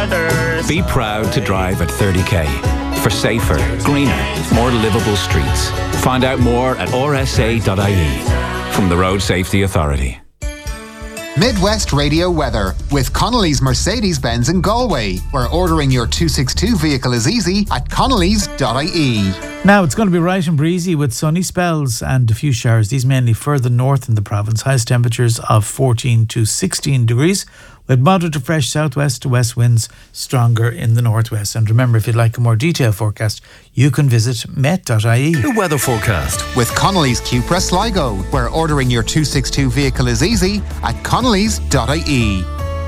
others. Be proud to drive at 30k for safer, greener, more livable streets. Find out more at rsa.ie from the Road Safety Authority. Midwest Radio Weather with Connolly's Mercedes-Benz in Galway, where ordering your 262 vehicle is easy at connolly's.ie. Now it's going to be right and breezy with sunny spells and a few showers. These mainly further north in the province. Highest temperatures of 14 to 16 degrees with moderate to fresh southwest to west winds, stronger in the northwest. And remember, if you'd like a more detailed forecast, you can visit met.ie. The weather forecast with Connolly's Cupra Sligo, where ordering your 262 vehicle is easy at connolly's.ie.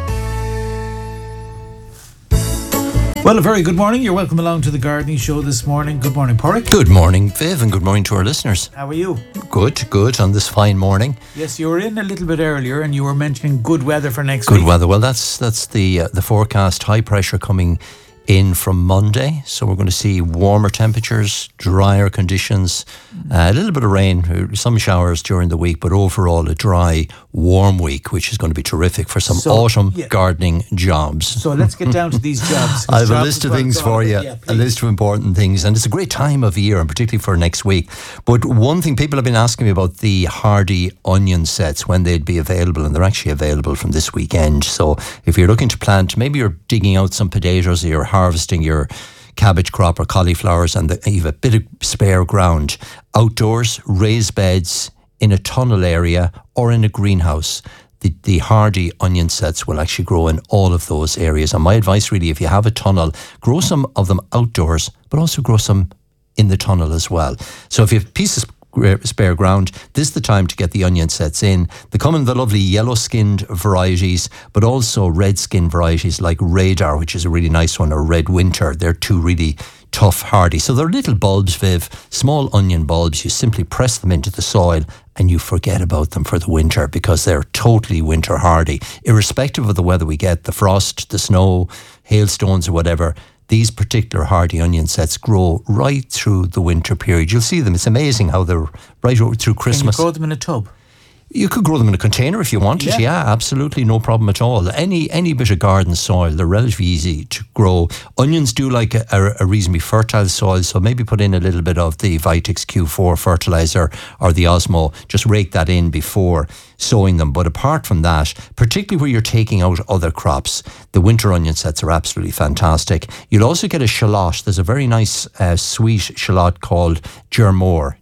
Well, a very good morning. You're welcome along to the Gardening Show this morning. Good morning, Porrick. Good morning, Viv, and good morning to our listeners. How are you? Good on this fine morning. Yes, you were in a little bit earlier and you were mentioning good weather for next week. Good weather. Well, that's the forecast. High pressure coming in from Monday, so we're going to see warmer temperatures, drier conditions, a little bit of rain, some showers during the week, but overall a dry, warm week, which is going to be terrific for some autumn gardening jobs. So let's get down to these jobs. I have a list of things for you, a list of important things, and it's a great time of year, and particularly for next week. But one thing, people have been asking me about the hardy onion sets, when they'd be available, and they're actually available from this weekend. So if you're looking to plant, maybe you're digging out some potatoes, or you're harvesting your cabbage crop or cauliflowers, and you have a bit of spare ground outdoors, raised beds, in a tunnel area or in a greenhouse, the hardy onion sets will actually grow in all of those areas. And my advice really, if you have a tunnel, grow some of them outdoors, but also grow some in the tunnel as well. So if you have pieces spare ground, this is the time to get the onion sets in. They come in the lovely yellow-skinned varieties, but also red-skinned varieties like Radar, which is a really nice one, or Red Winter. They're two really tough hardy. So they're little bulbs, Viv, small onion bulbs. You simply press them into the soil and you forget about them for the winter, because they're totally winter hardy. Irrespective of the weather we get, the frost, the snow, hailstones or whatever, these particular hardy onion sets grow right through the winter period. You'll see them. It's amazing how they're right through Christmas. Can you grow them in a tub? You could grow them in a container if you wanted. Yeah, absolutely, no problem at all. Any bit of garden soil, they're relatively easy to grow. Onions do like a reasonably fertile soil, so maybe put in a little bit of the Vitex Q4 fertilizer or the Osmo. Just rake that in before sowing them. But apart from that, particularly where you're taking out other crops, the winter onion sets are absolutely fantastic. You'll also get a shallot. There's a very nice sweet shallot called Germor,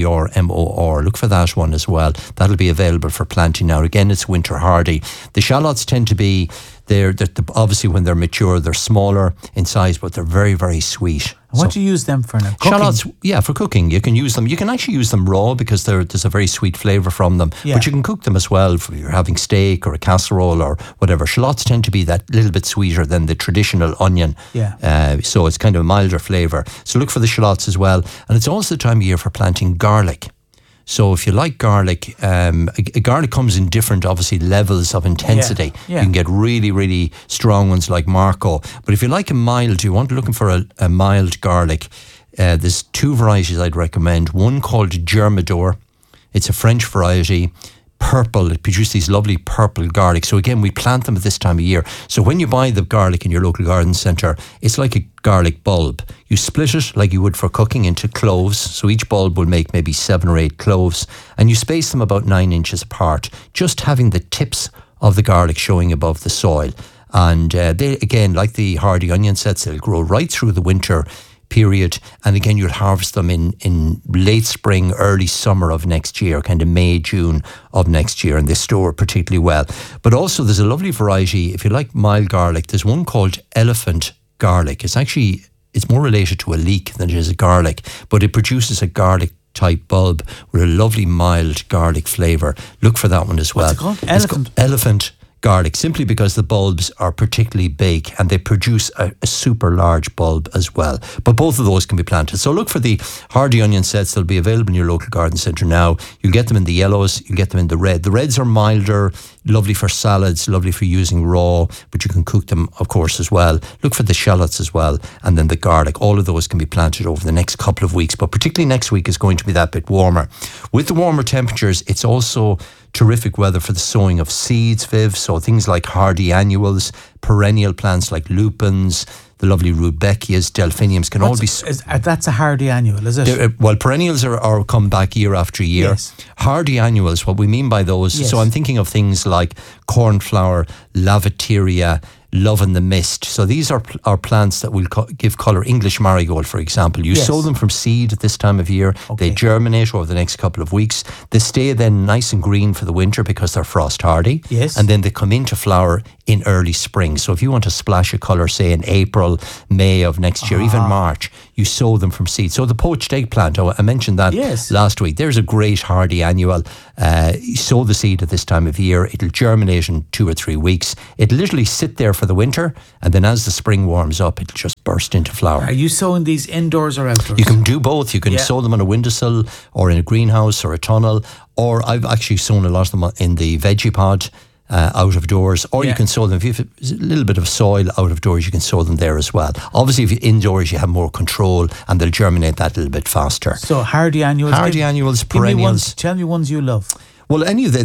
Germor. Look for that one as well. That'll be available for planting now. Again, it's winter hardy. The shallots tend to be, they're obviously when they're mature, they're smaller in size, but they're very, very sweet. What do you use them for now? Cooking? Shallots, yeah, for cooking. You can use them. You can actually use them raw because there's a very sweet flavour from them. Yeah. But you can cook them as well if you're having steak or a casserole or whatever. Shallots tend to be that little bit sweeter than the traditional onion. Yeah. So it's kind of a milder flavour. So look for the shallots as well. And it's also the time of year for planting garlic. So if you like garlic, garlic comes in different, obviously, levels of intensity. Yeah. You can get really, really strong ones like Marco. But if you like a mild, you want looking for a mild garlic, there's two varieties I'd recommend. One called Germador. It's a French variety. Purple, it produces these lovely purple garlic. So again, we plant them at this time of year. So when you buy the garlic in your local garden centre, it's like a garlic bulb. You split it like you would for cooking into cloves. So each bulb will make maybe 7 or 8 cloves, and you space them about 9 inches apart, just having the tips of the garlic showing above the soil. And they, again, like the hardy onion sets, they'll grow right through the winter period, and again you'll harvest them in late spring, early summer of next year, kind of May, June of next year, and they store particularly well. But also there's a lovely variety, if you like mild garlic, there's one called Elephant Garlic. It's more related to a leek than it is a garlic, but it produces a garlic type bulb with a lovely mild garlic flavour. Look for that one as well. What's it called? Elephant Garlic, simply because the bulbs are particularly big and they produce a super large bulb as well. But both of those can be planted. So look for the hardy onion sets. They'll be available in your local garden centre now. You'll get them in the yellows, you'll get them in the red. The reds are milder, lovely for salads, lovely for using raw, but you can cook them, of course, as well. Look for the shallots as well, and then the garlic. All of those can be planted over the next couple of weeks, but particularly next week is going to be that bit warmer. With the warmer temperatures, it's also Terrific weather for the sowing of seeds, Viv. So things like hardy annuals, perennial plants like lupins, the lovely rudbeckias, delphiniums can all be... That's a hardy annual, is it? Well, perennials are come back year after year. Yes. Hardy annuals, what we mean by those, yes. So I'm thinking of things like cornflower, lavateria, love in the mist. So these are plants that will give colour. English marigold, for example. You sow them from seed at this time of year. Okay. They germinate over the next couple of weeks. They stay then nice and green for the winter because they're frost hardy. Yes. And then they come into flower in early spring. So if you want to splash a colour, say in April, May of next year, even March, you sow them from seed. So the poached eggplant, I mentioned that last week. There's a great hardy annual. You sow the seed at this time of year. It'll germinate in 2 or 3 weeks. It'll literally sit there for the winter, and then as the spring warms up, it'll just burst into flower. Are you sowing these indoors or outdoors? You can do both. You can sow them on a windowsill or in a greenhouse or a tunnel, or I've actually sown a lot of them in the veggie pod out of doors, or you can sow them, if you have a little bit of soil out of doors, you can sow them there as well. Obviously, if you're indoors, you have more control and they'll germinate that a little bit faster. So hardy annuals, perennials. Tell me ones you love. Well, any of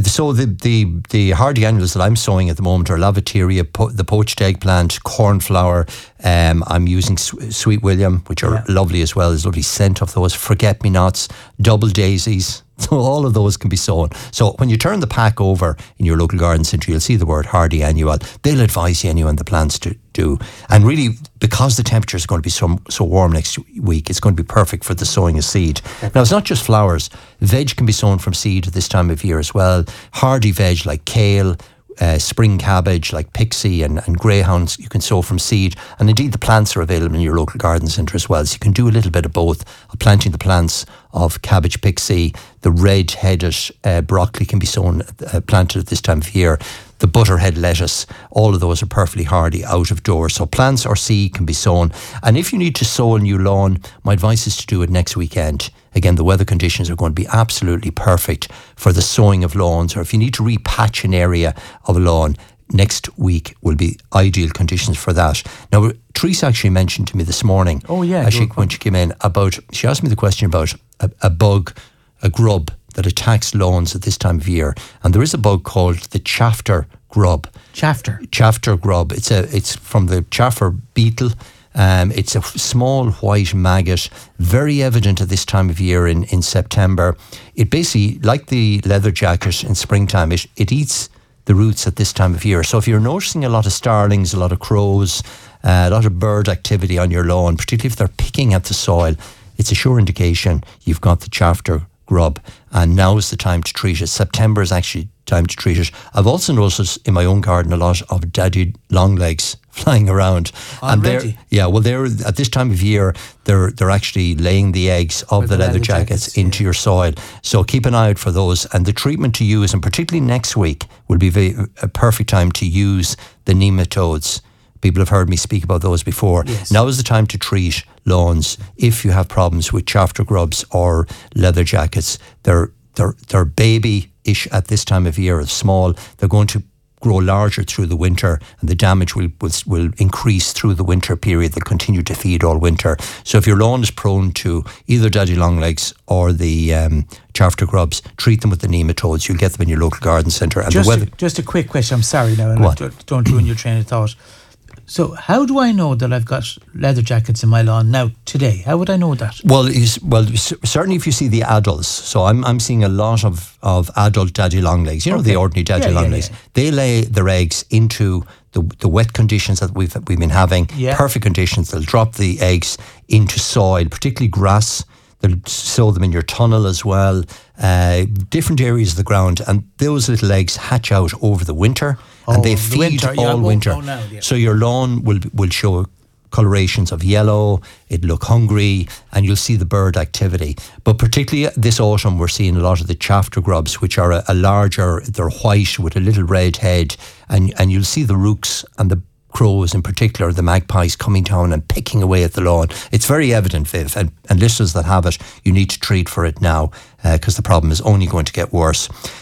the hardy annuals that I'm sowing at the moment are lavateria, the poached eggplant, cornflower. I'm using Sweet William, which are lovely as well. There's a lovely scent of those. Forget-me-nots, double daisies. So all of those can be sown. So when you turn the pack over in your local garden centre, you'll see the word hardy annual. They'll advise you on the plants to do. And really, because the temperature is going to be so warm next week, it's going to be perfect for the sowing of seed. Now, it's not just flowers. Veg can be sown from seed at this time of year as well. Hardy veg like kale, spring cabbage like pixie and greyhounds you can sow from seed, and indeed the plants are available in your local garden centre as well, so you can do a little bit of both, of planting the plants of cabbage, pixie. The red-headed broccoli can be planted at this time of year. The butterhead lettuce, all of those are perfectly hardy out of doors. So plants or seed can be sown. And if you need to sow a new lawn, my advice is to do it next weekend. Again, the weather conditions are going to be absolutely perfect for the sowing of lawns, or if you need to repatch an area of a lawn, next week will be ideal conditions for that. Now, Teresa actually mentioned to me this morning, when she came in, she asked me the question about a bug, a grub that attacks lawns at this time of year. And there is a bug called the chafter grub. Chafter grub. It's from the chaffer beetle. It's a small white maggot, very evident at this time of year in September. It basically, like the leather jacket in springtime, it eats the roots at this time of year. So if you're noticing a lot of starlings, a lot of crows, a lot of bird activity on your lawn, particularly if they're picking at the soil, it's a sure indication you've got the chafter grub, and now is the time to treat it. September is actually time to treat it. I've also noticed in my own garden a lot of daddy longlegs flying around. Already? And they're at this time of year, they're actually laying the eggs of the leather jackets into your soil. So keep an eye out for those. And the treatment to use, and particularly next week, will be a perfect time to use the nematodes. People have heard me speak about those before. Yes. Now is the time to treat lawns if you have problems with chafter grubs or leather jackets. They're baby-ish at this time of year, small. They're going to grow larger through the winter, and the damage will increase through the winter period. They'll continue to feed all winter. So if your lawn is prone to either daddy longlegs or the chafter grubs, treat them with the nematodes. You'll get them in your local garden centre. And just a quick question. I'm sorry now, and don't ruin your train of thought. So how do I know that I've got leather jackets in my lawn now today? How would I know that? Well, certainly if you see the adults. So I'm seeing a lot of adult daddy longlegs. The ordinary daddy longlegs. Yeah. They lay their eggs into the wet conditions that we've been having. Yeah. Perfect conditions. They'll drop the eggs into soil, particularly grass. They'll sow them in your tunnel as well. Different areas of the ground, and those little eggs hatch out over the winter. And they feed all winter. So your lawn will show colorations of yellow, it'll look hungry, and you'll see the bird activity. But particularly this autumn, we're seeing a lot of the chafter grubs, which are a larger, they're white with a little red head, and you'll see the rooks and the crows in particular, the magpies coming down and picking away at the lawn. It's very evident, Viv, and listeners that have it, you need to treat for it now, because the problem is only going to get worse.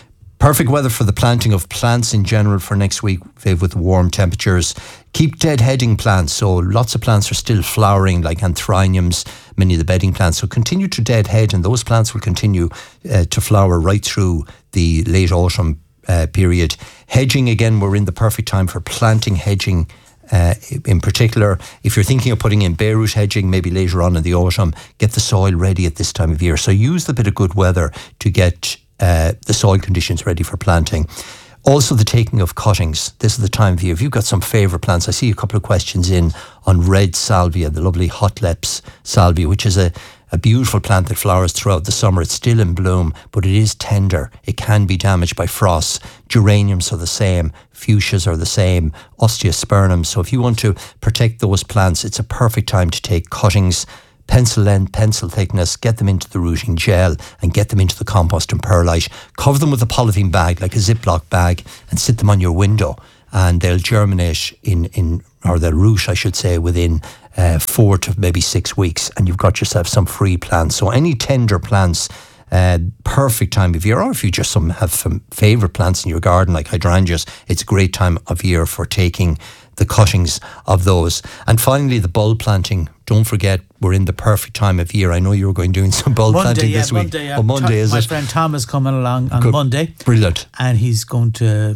Perfect weather for the planting of plants in general for next week, with warm temperatures. Keep deadheading plants. So lots of plants are still flowering, like anthriniums, many of the bedding plants. So continue to deadhead, and those plants will continue to flower right through the late autumn period. Hedging, again, we're in the perfect time for planting hedging. In particular, if you're thinking of putting in bare root hedging, maybe later on in the autumn, get the soil ready at this time of year. So use the bit of good weather to get the soil conditions ready for planting. Also, the taking of cuttings. This is the time of year. If you've got some favourite plants, I see a couple of questions in on red salvia, the lovely Hotleps salvia, which is a beautiful plant that flowers throughout the summer. It's still in bloom, but it is tender. It can be damaged by frost. Geraniums are the same. Fuchsias are the same. Osteospermums. So if you want to protect those plants, it's a perfect time to take cuttings, pencil length, pencil thickness, get them into the rooting gel and get them into the compost and perlite. Cover them with a polythene bag, like a Ziploc bag, and sit them on your window, and they'll germinate or they'll root, I should say, within 4 to maybe 6 weeks, and you've got yourself some free plants. So any tender plants, perfect time of year. Or if you just have some favourite plants in your garden, like hydrangeas, it's a great time of year for taking the cuttings of those. And finally, the bulb planting. Don't forget, we're in the perfect time of year. I know you were doing some bulb planting this week. Monday, is it? My friend Tom is coming along on Monday. Brilliant. And he's going to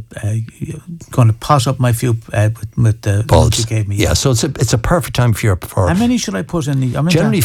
pot up my few with the bulbs you gave me. Yeah, so it's a perfect time for how many should I put in? Generally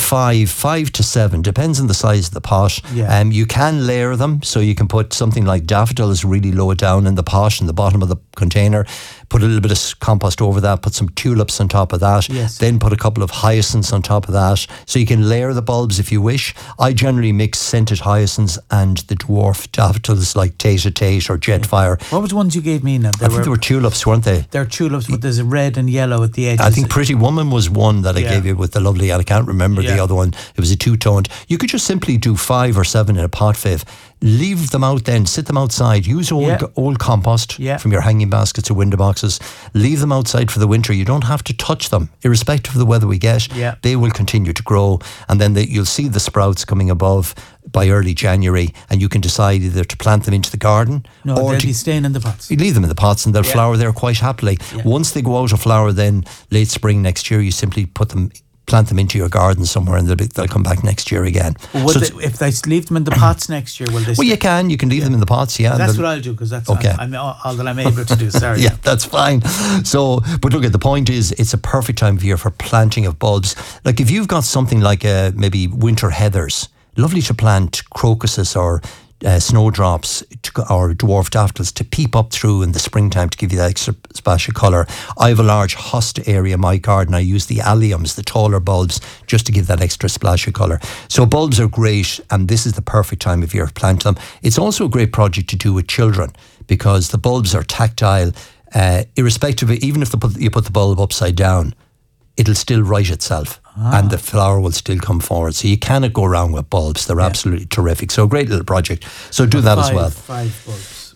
5 to 7, depends on the size of the pot. Yeah. You can layer them, so you can put something like daffodils really low down in the pot in the bottom of the container. Put a little bit of compost over that, put some tulips on top of that, yes. Then put a couple of hyacinths on top of that. So you can layer the bulbs if you wish. I generally mix scented hyacinths and the dwarf daffodils like Tate or Jetfire. What was the ones you gave me now? I think they were tulips, weren't they? They're tulips, but there's a red and yellow at the edges. I think Pretty Woman was one that I gave you with the lovely, and I can't remember the other one. It was a two-toned. You could just simply do 5 or 7 in a pot, Viv. Leave them out then, sit them outside, use old compost from your hanging baskets or window boxes, leave them outside for the winter. You don't have to touch them, irrespective of the weather we get. They will continue to grow, and then you'll see the sprouts coming above by early January, and you can decide either to plant them into the garden or they'll be staying in the pots. You leave them in the pots and they'll flower there quite happily. Once they go out of flower, then late spring next year, you simply plant them into your garden somewhere, and they'll come back next year again. If they leave them in the pots next year, will they? Well, you can leave them in the pots. Yeah, that's what I'll do, because that's all that I'm able to do. Sorry. Yeah, that's fine. So, but look, the point is, it's a perfect time of year for planting of bulbs. Like if you've got something like maybe winter heathers, lovely to plant crocuses or snowdrops or dwarf daffodils to peep up through in the springtime to give you that extra splash of colour. I have a large hosta area in my garden. I use the alliums, the taller bulbs, just to give that extra splash of colour. So bulbs are great, and this is the perfect time of year to plant them. It's also a great project to do with children, because the bulbs are tactile, irrespective of, even if you put the bulb upside down, it'll still right itself. And the flower will still come forward. So you cannot go wrong with bulbs. They're absolutely terrific. So a great little project. So do that as well. 5 bulbs.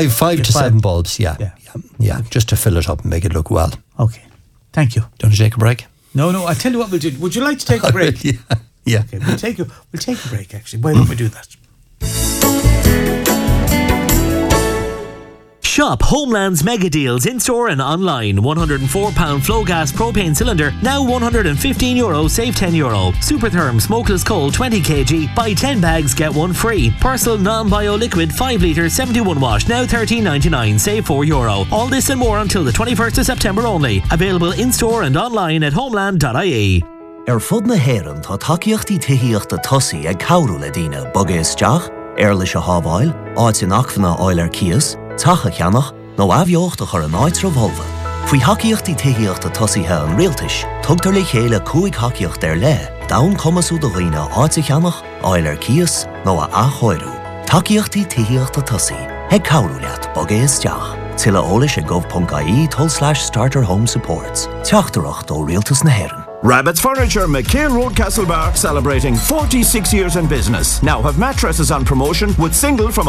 5 to 7 bulbs, yeah, just to fill it up and make it look well. Okay, thank you. Do you want to take a break? No, I tell you what we'll do. Would you like to take a break? Yeah. Okay, we'll take a break, actually. Why don't we do that? Shop Homeland's mega deals in store and online. £104 flow gas propane cylinder, now €115, save €10. Supertherm smokeless coal 20 kg, buy 10 bags, get 1 free. Persil non-bio liquid 5 litre 71 watt, now €13.99, save €4. All this and more until the 21st of September only. Available in store and online at homeland.ie. Fud na héireann tá takeíochtaí tithiíochta tosaí ag cabhrú le daoine bogéisteach, leis a hábháil, áit in achmhanna áil cias, tacha cheannach, nó abheochta chur an áit Volvo. Faoi takeíochtaí tithiíochta tosaithe an rialtais, tugtar le chéile 5 takeíocht le, dawn cumasú do dhaoine áit cheannach, áil cias, nó a achóirú. Takeíochtaí tithiíochta tosaí, ag cabhrú leat bogéisteach. Tilla ólis ag gov.ie/starter home supports. Teachtarach dó rialtas na héireann. Rabbit's Furniture, McHale Road, Castlebar, celebrating 46 years in business. Now have mattresses on promotion with single from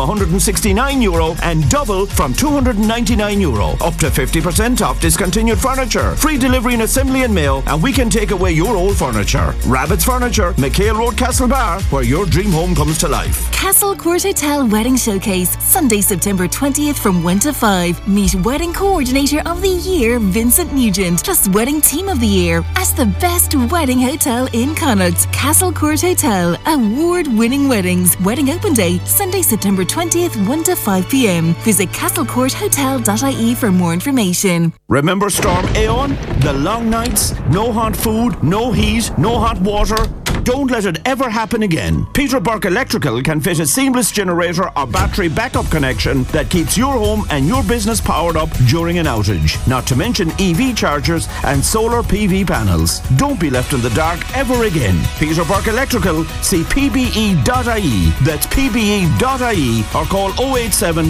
€169 and double from €299. Up to 50% off discontinued furniture. Free delivery and assembly and mail, and we can take away your old furniture. Rabbit's Furniture, McHale Road, Castlebar, where your dream home comes to life. Castle Court Hotel Wedding Showcase, Sunday, September 20th from 1 to 5. Meet Wedding Coordinator of the Year, Vincent Nugent, plus Wedding Team of the Year as the best wedding hotel in Connacht. Castle Court Hotel, award-winning weddings. Wedding open day, Sunday, September 20th, 1 to 5 p.m. Visit castlecourthotel.ie for more information. Remember Storm Aeon? The long nights, no hot food, no heat, no hot water. Don't let it ever happen again. Peter Burke Electrical can fit a seamless generator or battery backup connection that keeps your home and your business powered up during an outage. Not to mention EV chargers and solar PV panels. Don't be left in the dark ever again. Peter Burke Electrical, see pbe.ie. That's pbe.ie or call 087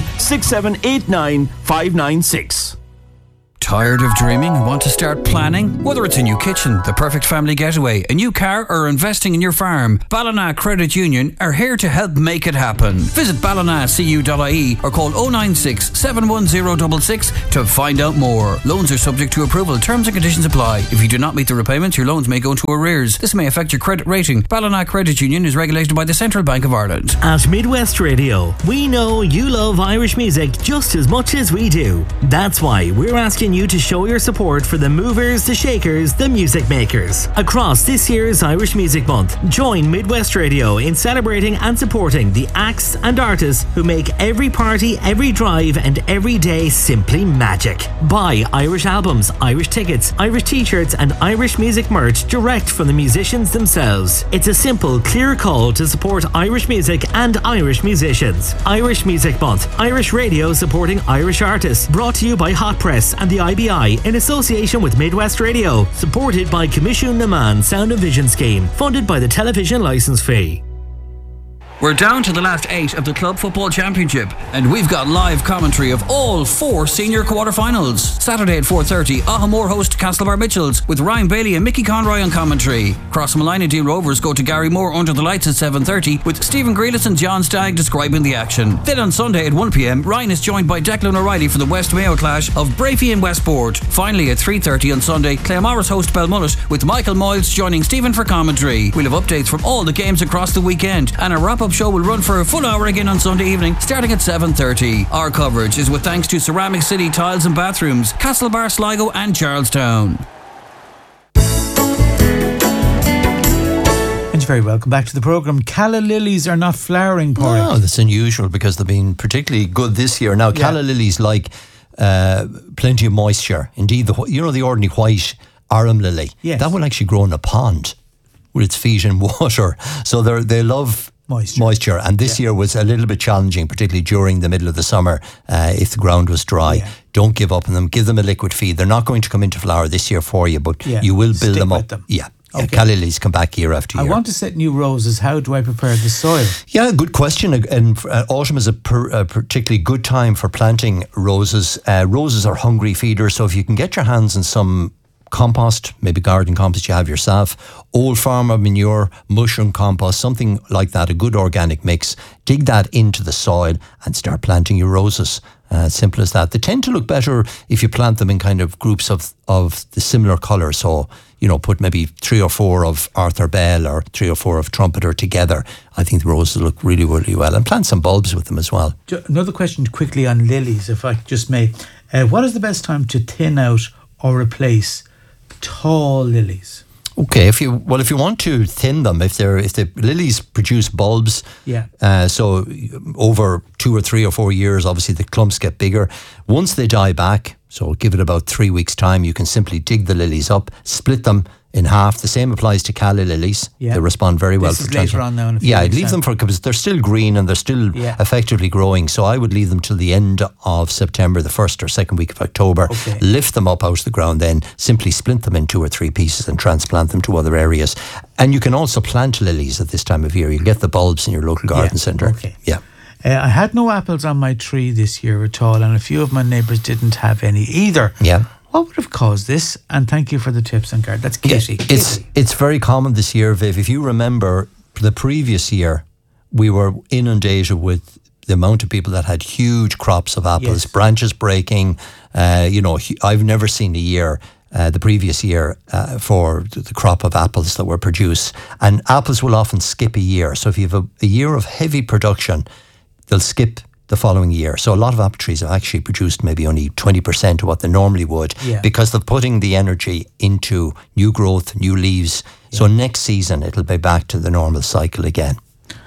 6789 596. Tired of dreaming and want to start planning? Whether it's a new kitchen, the perfect family getaway, a new car, or investing in your farm, Ballina Credit Union are here to help make it happen. Visit ballinacu.ie or call 096 71066 to find out more. Loans are subject to approval. Terms and conditions apply. If you do not meet the repayments, your loans may go into arrears. This may affect your credit rating. Ballina Credit Union is regulated by the Central Bank of Ireland. At Midwest Radio, we know you love Irish music just as much as we do. That's why we're asking you to show your support for the movers, the shakers, the music makers. Across this year's Irish Music Month, join Midwest Radio in celebrating and supporting the acts and artists who make every party, every drive and every day simply magic. Buy Irish albums, Irish tickets, Irish t-shirts and Irish music merch direct from the musicians themselves. It's a simple, clear call to support Irish music and Irish musicians. Irish Music Month, Irish Radio supporting Irish artists. Brought to you by Hot Press and the IBI in association with Midwest Radio, supported by Commission Naman Sound and Vision Scheme, funded by the television licence fee. We're down to the last 8 of the Club Football Championship, and we've got live commentary of all 4 senior quarter-finals. Saturday at 4:30, Ahamore host Castlebar Mitchells with Ryan Bailey and Mickey Conroy on commentary. Crossmalina Deal Rovers go to Gary Moore under the lights at 7:30 with Stephen Grealis and John Stagg describing the action. Then on Sunday at 1pm, Ryan is joined by Declan O'Reilly for the West Mayo clash of Brafey and Westport. Finally at 3:30 on Sunday, Claremorris host Belmullet with Michael Moyles joining Stephen for commentary. We'll have updates from all the games across the weekend, and a wrap-up show will run for a full hour again on Sunday evening, starting at 7:30. Our coverage is with thanks to Ceramic City Tiles and Bathrooms, Castlebar, Sligo and Charlestown. And you're very welcome back to the programme. Calla lilies are not flowering, Paul. No, that's unusual because they've been particularly good this year. Now, Calla lilies like plenty of moisture. Indeed, the ordinary white arum lily, that will actually grow in a pond with its feet in water. So they love moisture. And this year was a little bit challenging, particularly during the middle of the summer, if the ground was dry. Yeah. Don't give up on them. Give them a liquid feed. They're not going to come into flower this year for you, but you will build them up. Yeah. Okay. Calla lilies come back year after year. I want to set new roses. How do I prepare the soil? Yeah, good question. And autumn is a particularly good time for planting roses. Roses are hungry feeders, so if you can get your hands on some compost, maybe garden compost you have yourself, old farmer manure, mushroom compost, something like that, a good organic mix, dig that into the soil and start planting your roses. Simple as that. They tend to look better if you plant them in kind of groups of the similar colour. So, put maybe 3 or 4 of Arthur Bell or 3 or 4 of Trumpeter together. I think the roses look really, really well. And plant some bulbs with them as well. Another question quickly on lilies, if I just may. What is the best time to thin out or replace tall lilies? Okay, if you want to thin them, if the lilies produce bulbs, so over 2 or 3 or 4 years, obviously the clumps get bigger. Once they die back, so give it about 3 weeks' time, you can simply dig the lilies up, split them in half. The same applies to calla lilies. Yeah. They respond very well. This is later on now. I'd leave them because they're still green and they're still effectively growing. So I would leave them till the end of September, the 1st or 2nd week of October. Okay. Lift them up out of the ground, then simply splint them in 2 or 3 pieces and transplant them to other areas. And you can also plant lilies at this time of year. You'll get the bulbs in your local garden centre. Okay. Yeah. I had no apples on my tree this year at all, and a few of my neighbours didn't have any either. Yeah. What would have caused this? And thank you for the tips and guard. That's Kitty. It's very common this year, Viv. If you remember the previous year, we were inundated with the amount of people that had huge crops of apples, branches breaking. I've never seen a year, the previous year, for the crop of apples that were produced. And apples will often skip a year. So if you have a year of heavy production, they'll skip the following year. So a lot of apple trees have actually produced maybe only 20% of what they normally would because they're putting the energy into new growth, new leaves. So next season, it'll be back to the normal cycle again.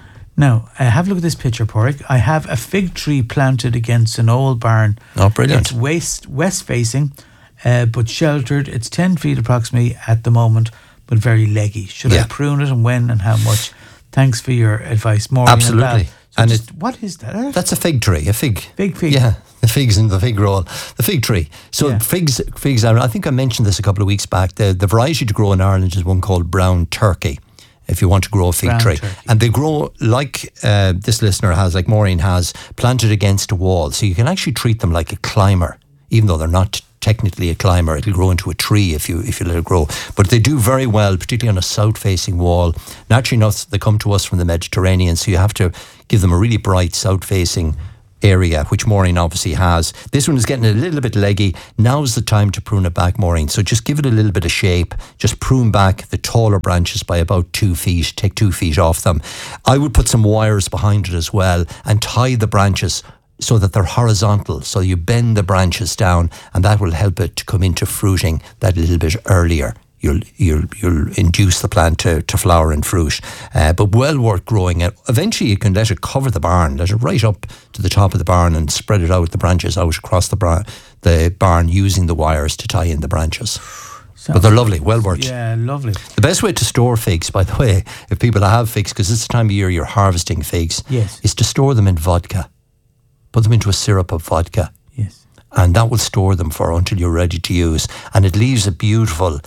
Now, have a look at this picture, Porrick. I have a fig tree planted against an old barn. Oh, brilliant. It's west-facing, but sheltered. It's 10 feet approximately at the moment, but very leggy. Should I prune it, and when and how much? Thanks for your advice. Maureen. Absolutely. And what is that? That's a fig tree, a fig. Fig. Yeah, the figs in the fig roll. The fig tree. So figs, I think I mentioned this a couple of weeks back. The variety to grow in Ireland is one called brown turkey, if you want to grow a fig tree. And they grow like this listener has, like Maureen has, planted against a wall. So you can actually treat them like a climber, even though they're not technically a climber. It'll grow into a tree if you let it grow. But they do very well, particularly on a south-facing wall. Naturally enough, they come to us from the Mediterranean, so you have to give them a really bright south-facing area, which Maureen obviously has. This one is getting a little bit leggy. Now's the time to prune it back, Maureen. So just give it a little bit of shape. Just prune back the taller branches by about 2 feet. Take 2 feet off them. I would put some wires behind it as well and tie the branches so that they're horizontal. So you bend the branches down, and that will help it to come into fruiting that little bit earlier. You'll induce the plant to flower and fruit, but well worth growing it. Eventually you can let it cover the barn, let it right up to the top of the barn and spread it out, the branches out across the barn using the wires to tie in the branches. But they're lovely, well worth. Yeah, lovely. The best way to store figs, by the way, if people have figs, because it's the time of year you're harvesting figs, is to store them in vodka. Put them into a syrup of vodka. Yes. And that will store them until you're ready to use. And it leaves a beautiful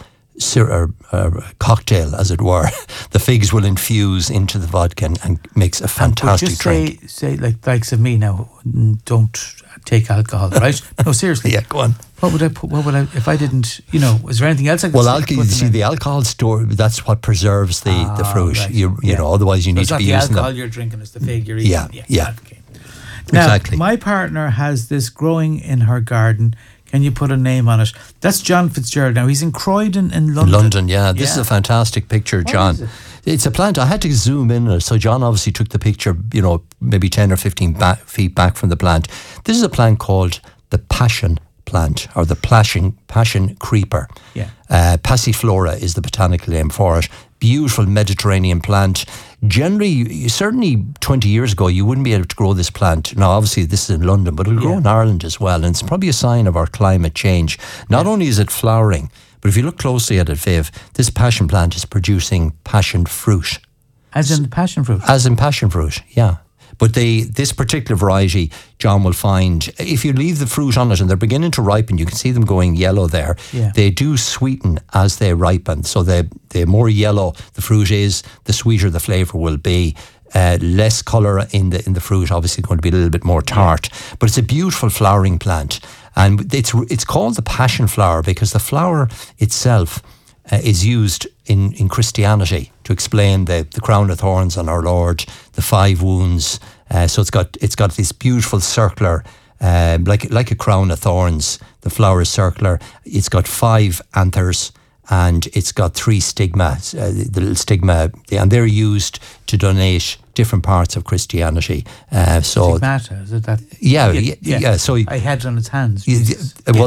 cocktail, as it were. The figs will infuse into the vodka and makes a fantastic drink. Say likes of me now, don't take alcohol, right? No, seriously. Yeah, go on. What would I put? What would I, if I didn't, is there anything else I could the alcohol store, that's what preserves the fruit. Right. You know, otherwise you need to be using them. It's not the alcohol you're drinking, it's the fig you're eating. Yeah. Okay. Now, exactly. My partner has this growing in her garden. Can you put a name on it? That's John Fitzgerald. Now, he's in Croydon in London. London, yeah. This is a fantastic picture, John. It's a plant. I had to zoom in. So John obviously took the picture, maybe 10 or 15 feet back from the plant. This is a plant called the passion plant, or the passion creeper. Yeah. Passiflora is the botanical name for it. Beautiful Mediterranean plant. Generally, certainly 20 years ago, you wouldn't be able to grow this plant. Now, obviously, this is in London, but it'll grow in Ireland as well. And it's probably a sign of our climate change. Not only is it flowering, but if you look closely at it, Viv, this passion plant is producing passion fruit. As in passion fruit? As in passion fruit, yeah. But this particular variety, John will find, if you leave the fruit on it and they're beginning to ripen, you can see them going yellow there. Yeah. They do sweeten as they ripen. So the more yellow the fruit is, the sweeter the flavour will be. Less colour in the fruit, obviously going to be a little bit more tart. But it's a beautiful flowering plant. And it's called the passion flower because the flower itself is used in Christianity to explain the crown of thorns on our Lord, the 5 wounds. So it's got this beautiful circular, like a crown of thorns. The flower is circular. It's got 5 anthers and it's got 3 stigma. The little stigma, and they're used to donate different parts of Christianity. Stigmata, is it that? Yeah. So I had it on its hands. Well,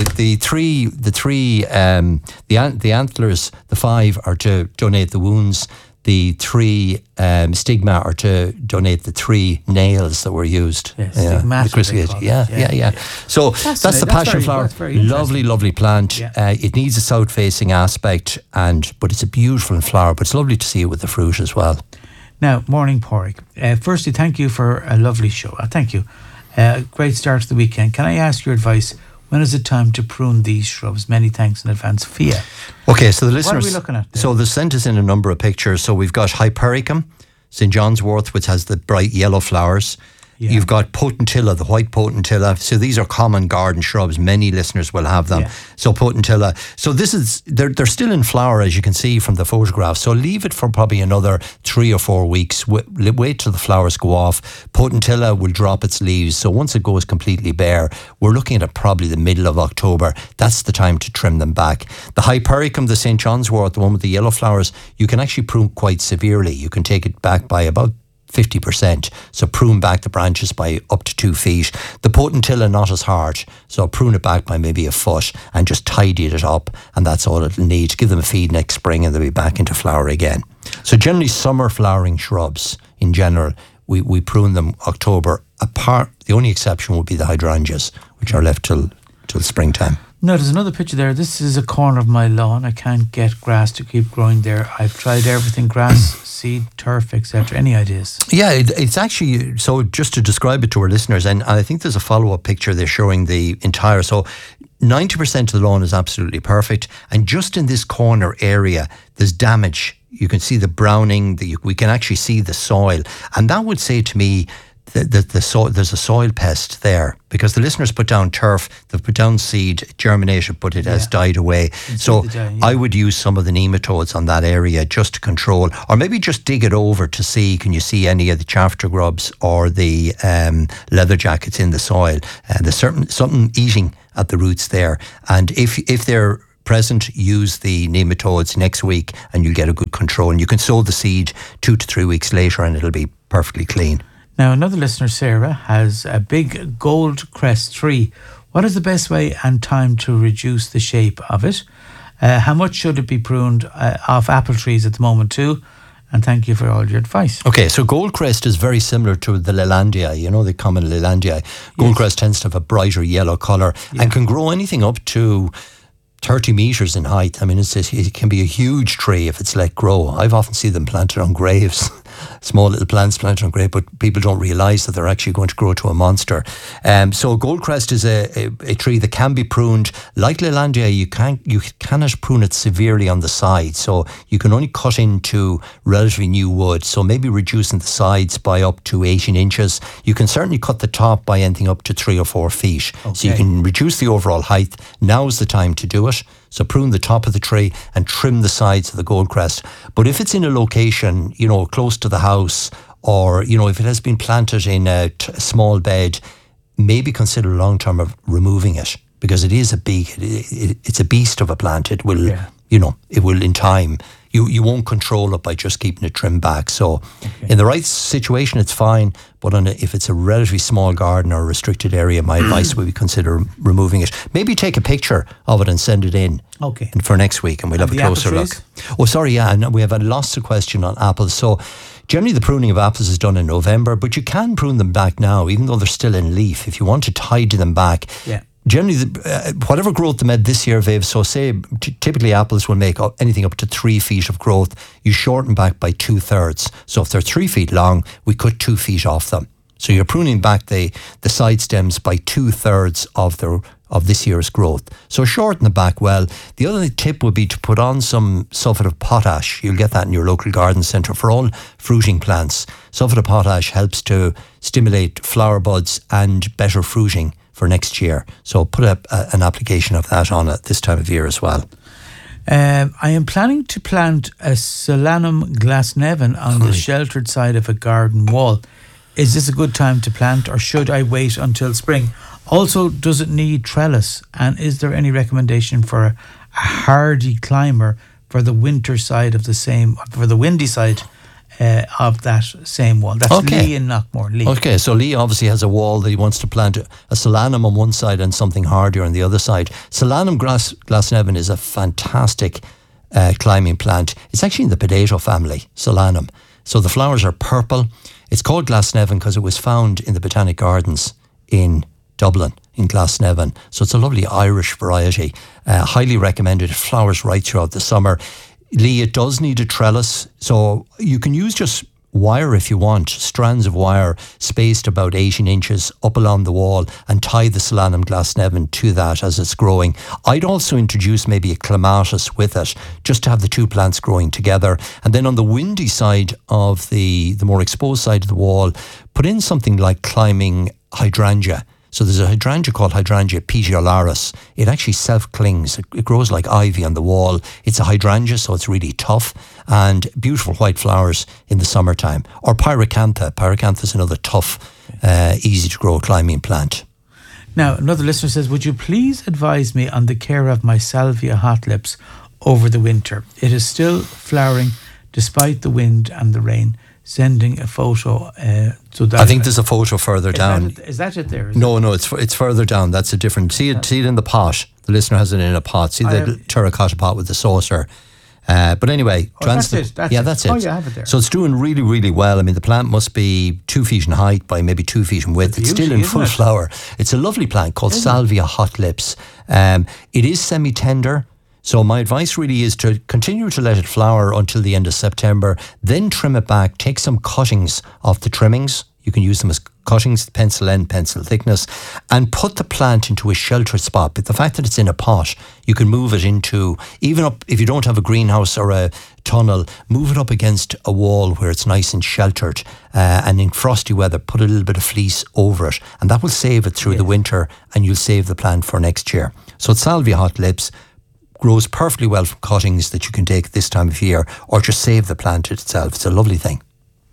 the antlers, the 5 are to donate the wounds. The 3 stigma are to donate the 3 nails that were used. Yes, stigmata. Yeah. So that's the passion flower. Lovely plant. Yeah. It needs a south-facing aspect, but it's a beautiful flower. But it's lovely to see it with the fruit as well. Now, morning, Porrick. Firstly, thank you for a lovely show. Thank you. Great start to the weekend. Can I ask your advice? When is it time to prune these shrubs? Many thanks in advance. Fia. Okay, so the listeners... What are we looking at there? So they sent us in a number of pictures. So we've got Hypericum, St. John's wort, which has the bright yellow flowers. You've got potentilla, the white potentilla. So these are common garden shrubs. Many listeners will have them. So potentilla. So this is, they're still in flower, as you can see from the photograph. So leave it for probably another 3 or 4 weeks. Wait till the flowers go off. Potentilla will drop its leaves. So once it goes completely bare, we're looking at probably the middle of October. That's the time to trim them back. The Hypericum, the St. John's wort, the one with the yellow flowers, you can actually prune quite severely. You can take it back by about 50%. So prune back the branches by up to 2 feet. The potentilla, not as hard. So prune it back by maybe a foot and just tidy it up. And that's all it'll need. Give them a feed next spring and they'll be back into flower again. So generally summer flowering shrubs in general, we prune them October. The only exception would be the hydrangeas, which are left till springtime. No, there's another picture there. This is a corner of my lawn. I can't get grass to keep growing there. I've tried everything, grass, seed, turf, etc. Any ideas? Yeah, it's actually, so just to describe it to our listeners, and I think there's a follow-up picture there showing the entire, so 90% of the lawn is absolutely perfect, and just in this corner area, there's damage. You can see the browning, we can actually see the soil, and that would say to me that there's a soil pest there, because the listeners put down turf, they've put down seed, germinated, but it has died away. So I would use some of the nematodes on that area just to control, or maybe just dig it over to see, can you see any of the chafter grubs or the leather jackets in the soil? There's something eating at the roots there, and if they're present, use the nematodes next week and you'll get a good control, and you can sow the seed 2 to 3 weeks later and it'll be perfectly clean. Now, another listener, Sarah, has a big gold crest tree. What is the best way and time to reduce the shape of it? How much should it be pruned off apple trees at the moment too? And thank you for all your advice. Okay, so Goldcrest is very similar to the Lelandia, the common Lelandia. Goldcrest tends to have a brighter yellow colour and can grow anything up to 30 metres in height. I mean, it can be a huge tree if it's let grow. I've often seen them planted on graves, small little plants planted on graves, but people don't realise that they're actually going to grow to a monster. So Goldcrest is a tree that can be pruned. Like Lelandia, you cannot prune it severely on the sides, so you can only cut into relatively new wood, so maybe reducing the sides by up to 18 inches. You can certainly cut the top by anything up to 3 or 4 feet. Okay. So you can reduce the overall height. Now's the time to do it. So prune the top of the tree and trim the sides of the Goldcrest. But if it's in a location, close to the house, or, if it has been planted in a small bed, maybe consider long-term of removing it, because it is it's a beast of a plant. It will, it will in time. You won't control it by just keeping it trimmed back. So in the right situation, it's fine. But if it's a relatively small garden or a restricted area, my advice would be consider removing it. Maybe take a picture of it and send it in for next week, and we'll have a closer look. Oh, sorry, and we have lost a question on apples. So generally the pruning of apples is done in November, but you can prune them back now, even though they're still in leaf. If you want to tidy them back, generally, whatever growth they made this year, Viv, so say typically apples will make anything up to 3 feet of growth. You shorten back by 2/3. So if they're 3 feet long, we cut 2 feet off them. So you're pruning back the side stems by 2/3 of this year's growth. So shorten the back well. The other tip would be to put on some sulphate of potash. You'll get that in your local garden centre for all fruiting plants. Sulphate of potash helps to stimulate flower buds and better fruiting for next year. So put an application of that on at this time of year as well. I am planning to plant a Solanum glasnevin on the sheltered side of a garden wall. Is this a good time to plant, or should I wait until spring? Also, does it need trellis? And is there any recommendation for a hardy climber for the winter side of for the windy side of that same wall? That's Lee in Knockmore. Lee. Okay, so Lee obviously has a wall that he wants to plant a Solanum on one side and something hardier on the other side. Solanum glasnevin is a fantastic climbing plant. It's actually in the potato family, Solanum. So the flowers are purple. It's called Glasnevin because it was found in the Botanic Gardens in Dublin, in Glasnevin. So it's a lovely Irish variety. Highly recommended. It flowers right throughout the summer. Lee, it does need a trellis. So you can use just wire if you want, strands of wire spaced about 18 inches up along the wall, and tie the Solanum glasnevin to that as it's growing. I'd also introduce maybe a clematis with it, just to have the two plants growing together. And then on the windy side of the more exposed side of the wall, put in something like climbing hydrangea. So there's a hydrangea called Hydrangea petiolaris. It actually self-clings. It grows like ivy on the wall. It's a hydrangea, so it's really tough, and beautiful white flowers in the summertime. Or Pyracantha. Pyracantha is another tough, easy-to-grow climbing plant. Now, another listener says, would you please advise me on the care of my Salvia hot lips over the winter? It is still flowering despite the wind and the rain. Sending a photo. I think there's a photo further down. Is that it there? No, it's further down. That's a different. See it in the pot. The listener has it in a pot. See the terracotta pot with the saucer. But anyway, that's it. That's it. Oh, yeah, I have it there. So it's doing really, really well. I mean, the plant must be 2 feet in height by maybe 2 feet in width. It's still in full flower. It's a lovely plant called Salvia hot lips. It is semi-tender. So my advice really is to continue to let it flower until the end of September, then trim it back, take some cuttings off the trimmings. You can use them as cuttings, pencil end, pencil thickness, and put the plant into a sheltered spot. But the fact that it's in a pot, you can move it into, even up, if you don't have a greenhouse or a tunnel, move it up against a wall where it's nice and sheltered. And in frosty weather, put a little bit of fleece over it. And that will save it through the winter, and you'll save the plant for next year. So it's Salvia hot lips. Grows perfectly well from cuttings that you can take this time of year, or just save the plant itself. It's a lovely thing.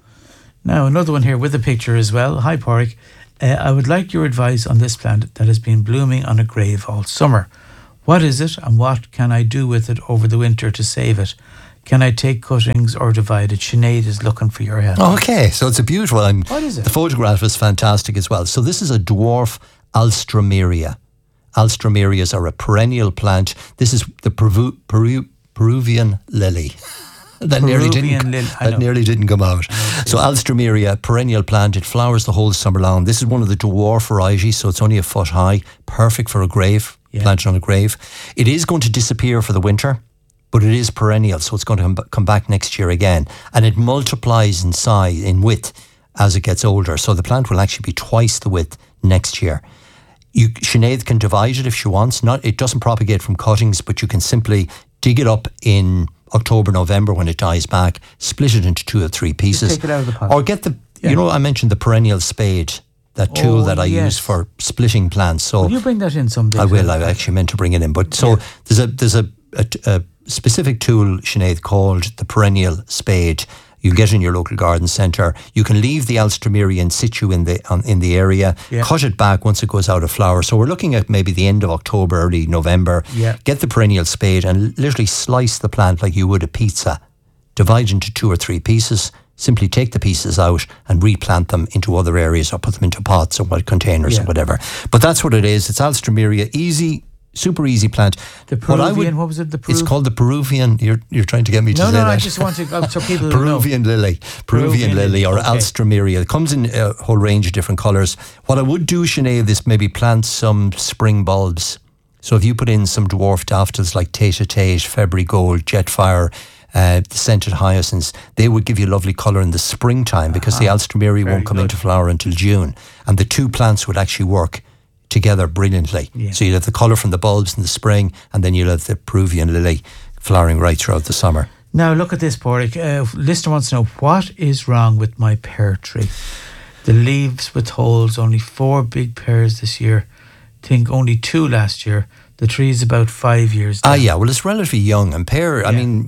Now, another one here with a picture as well. Hi, Pádraig. I would like your advice on this plant that has been blooming on a grave all summer. What is it, and what can I do with it over the winter to save it? Can I take cuttings or divide it? Sinead is looking for your help. Okay, so it's a beautiful... What is it? The photograph is fantastic as well. So this is a dwarf Alstroemeria. Alstroemerias are a perennial plant. This is the Peruvian lily. That nearly didn't come out. So Alstroemeria, perennial plant. It flowers the whole summer long. This is one of the dwarf varieties, so it's only a foot high. Perfect for a grave, planted on a grave. It is going to disappear for the winter, but it is perennial, so it's going to come back next year again. And it multiplies in size, in width, as it gets older. So the plant will actually be twice the width next year. Sinead can divide it if she wants. It doesn't propagate from cuttings, but you can simply dig it up in October, November when it dies back, split it into 2 or 3 pieces. Just take it out of the pot. Or get I mentioned the perennial spade, that tool that I use for splitting plants. So will you bring that in someday? I will. I actually meant to bring it in. But there's a specific tool, Sinead, called the perennial spade. You get it in your local garden centre. You can leave the Alstroemeria in situ in the area, cut it back once it goes out of flower. So we're looking at maybe the end of October, early November. Get the perennial spade and literally slice the plant like you would a pizza. Divide into 2 or 3 pieces. Simply take the pieces out and replant them into other areas, or put them into pots or containers or whatever. But that's what it is. It's Alstroemeria. Easy. Super easy plant. The Peruvian, what was it? It's called the Peruvian. You're trying to get me to say that. No, I just want to so people Peruvian know. lily. Peruvian lily or Alstroemeria. It comes in a whole range of different colours. What I would do, Sinead, is maybe plant some spring bulbs. So if you put in some dwarf daffodils like Tate, February Gold, Jetfire, the scented hyacinths, they would give you lovely colour in the springtime, because the Alstroemeria won't come into flower until June, and the two plants would actually work together brilliantly. So you'll have the colour from the bulbs in the spring, and then you'll have the Peruvian lily flowering right throughout the summer. Now look at this, Pádraig. Listener wants to know, what is wrong with my pear tree? The leaves with holes, only 4 big pears this year. Think only 2 last year. The tree is about 5 years down. Well, it's relatively young. And pear, I mean,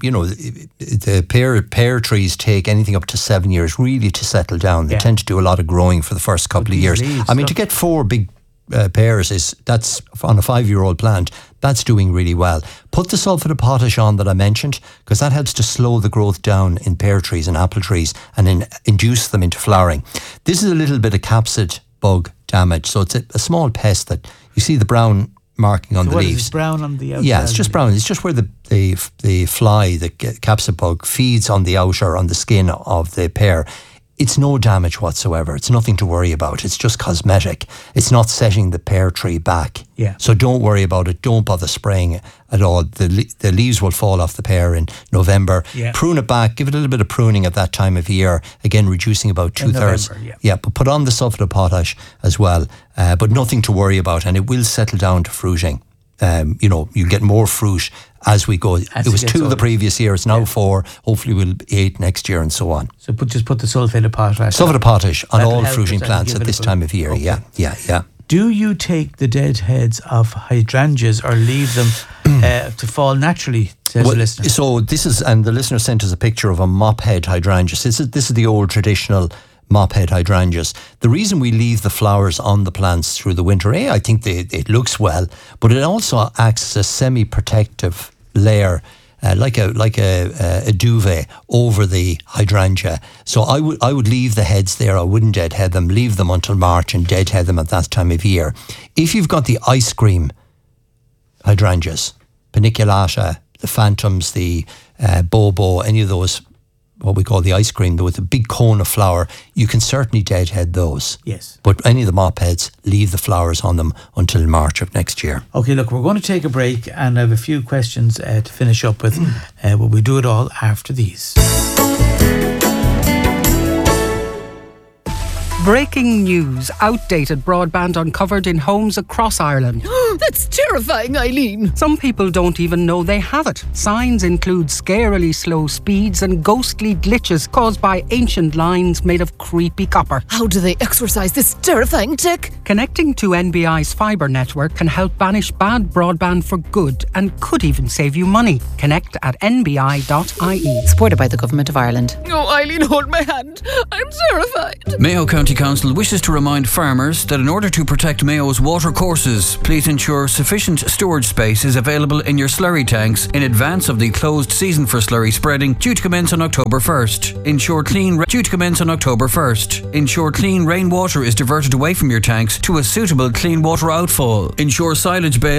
the pear trees take anything up to 7 years really to settle down. They tend to do a lot of growing for the first couple of years. To get 4 big pears, that's on a 5-year-old plant, that's doing really well. Put the sulphate of potash on that I mentioned, because that helps to slow the growth down in pear trees and apple trees and induce them into flowering. This is a little bit of capsid bug damage, so it's a small pest that you see the brown marking on the leaves. It's brown on the outside. Yeah, it's just brown. It's just where the fly, the capsid bug, feeds on the outer, on the skin of the pear. it's no damage whatsoever. It's nothing to worry about. It's just cosmetic. It's not setting the pear tree back. Yeah. So don't worry about it. Don't bother spraying at all. The leaves will fall off the pear in November. Yeah. Prune it back. Give it a little bit of pruning at that time of year. Again, reducing about 2/3. Yeah, but put on the sulphate of potash as well. But nothing to worry about, and it will settle down to fruiting. You get more fruit as we go. It was 2 the previous year. It's now 4. Hopefully we'll be 8 next year and so on. So just put the sulphate of potash. Sulphate of potash on all fruiting plants at this time of year. Okay. Yeah. Do you take the dead heads of hydrangeas or leave them to fall naturally, says the listener? So this is, and the listener sent us a picture of a mop head hydrangea. This is the old traditional mop head hydrangeas. The reason we leave the flowers on the plants through the winter, I think it looks well, but it also acts as a semi-protective layer, like a duvet over the hydrangea. So I would leave the heads there. I wouldn't deadhead them. Leave them until March and deadhead them at that time of year. If you've got the ice cream hydrangeas, paniculata, the phantoms, the bobo, any of those, what we call the ice cream, with a big cone of flower, you can certainly deadhead those. Yes. But any of the mop heads, leave the flowers on them until March of next year. Okay, look, we're going to take a break and I have a few questions to finish up with. Will we do it all after these? Breaking news. Outdated broadband uncovered in homes across Ireland. That's terrifying, Eileen. Some people don't even know they have it. Signs include scarily slow speeds and ghostly glitches caused by ancient lines made of creepy copper. How do they exorcise this terrifying tech? Connecting to NBI's fibre network can help banish bad broadband for good and could even save you money. Connect at nbi.ie. Supported by the Government of Ireland. Oh, Eileen, hold my hand. I'm terrified. Mayo County Council wishes to remind farmers that in order to protect Mayo's water courses, please ensure sufficient storage space is available in your slurry tanks in advance of the closed season for slurry spreading due to commence on October 1st. Ensure clean rainwater is diverted away from your tanks to a suitable clean water outfall. Ensure silage bales